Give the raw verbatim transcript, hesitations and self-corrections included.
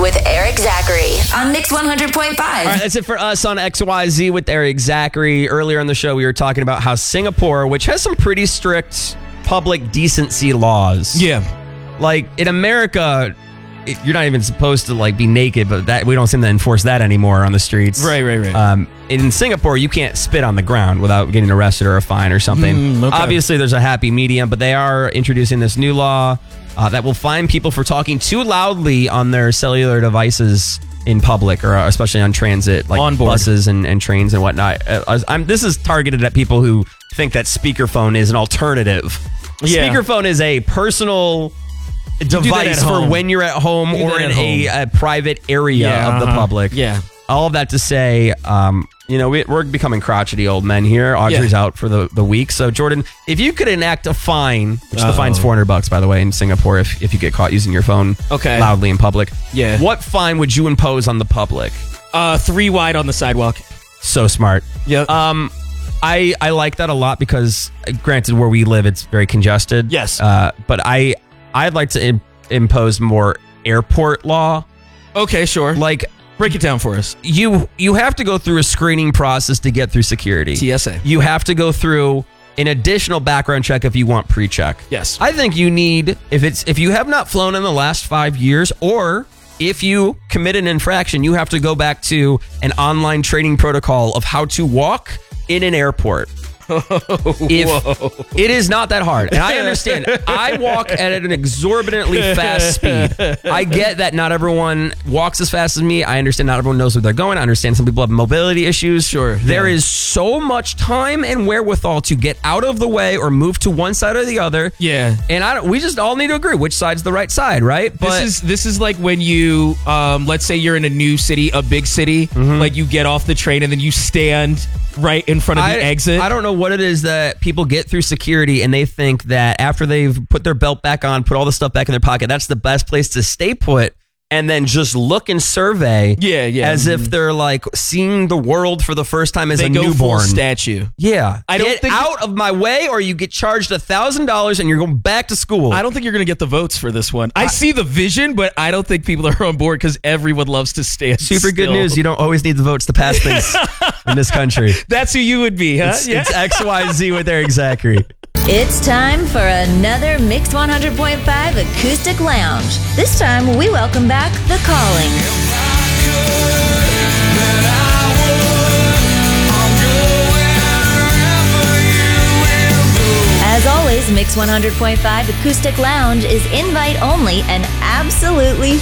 with Eric Zachary on Mix one hundred point five. All right, that's it for us on X Y Z with Eric Zachary. Earlier in the show, we were talking about how Singapore, which has some pretty strict public decency laws. Yeah. Like in America, it, you're not even supposed to like be naked, but that we don't seem to enforce that anymore on the streets. Right, right, right. Um, in Singapore, you can't spit on the ground without getting arrested or a fine or something. Mm, okay. Obviously, there's a happy medium, but they are introducing this new law uh, that will fine people for talking too loudly on their cellular devices in public, or especially on transit, like On board. buses and, and trains and whatnot. Uh, I'm, this is targeted at people who think that speakerphone is an alternative. Yeah. Speakerphone is a personal do that device at for home. when you're at home Do or that in at a, home. a private area Yeah, of the uh-huh. public. Yeah. All of that to say, um, you know, we, we're becoming crotchety old men here. Audrey's Yeah. out for the, the week. So, Jordan, if you could enact a fine, which the Uh-oh. fine's four hundred bucks, by the way, in Singapore, if, if you get caught using your phone Okay. loudly in public. Yeah. What fine would you impose on the public? Uh, three wide on the sidewalk. So smart. Yep. Um, I I like that a lot because, uh, granted, where we live, it's very congested. Yes. Uh, but I I'd like to im- impose more airport law. Okay, sure. Like, Break it down for us. you you have to go through a screening process to get through security. T S A. You have to go through an additional background check if you want pre-check. Yes. I think you need, if it's if you have not flown in the last five years, or if you commit an infraction, you have to go back to an online training protocol of how to walk in an airport. If it is not that hard, and I understand, I walk at an exorbitantly fast speed. I get that not everyone walks as fast as me. I understand not everyone knows where they're going. I understand some people have mobility issues. Sure, There yeah. is so much time and wherewithal to get out of the way or move to one side or the other. Yeah. And I don't, we just all need to agree which side's the right side, right? This is this is like when you, um, let's say you're in a new city, a big city, like you get off the train and then you stand right in front of the I, exit. I don't know what it is that people get through security and they think that after they've put their belt back on, put all the stuff back in their pocket, that's the best place to stay put and then just look and survey. Yeah, yeah. As if they're like seeing the world for the first time as They a go full newborn. statue. Yeah. I don't get think- out of my way or you get charged a thousand dollars and you're going back to school. I don't think you're going to get the votes for this one. I, see the vision, but I don't think people are on board because everyone loves to stand Super good still. news. You don't always need the votes to pass things in this country. That's who you would be, huh? It's, it's X Y Z with Eric Zachary. It's time for another Mix one hundred point five Acoustic Lounge. This time, we welcome back The Calling. As always, Mix one hundred point five Acoustic Lounge is invite only and absolutely